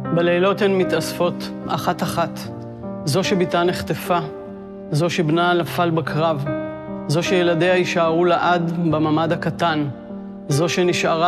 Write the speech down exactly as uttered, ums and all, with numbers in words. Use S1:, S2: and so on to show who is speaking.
S1: בלילות הן מתאספות אחת-אחת. זו שביתה נחטפה, זו שבנה נפל בקרב, זו שילדיה יישארו לעד בממד הקטן, זו שנשארה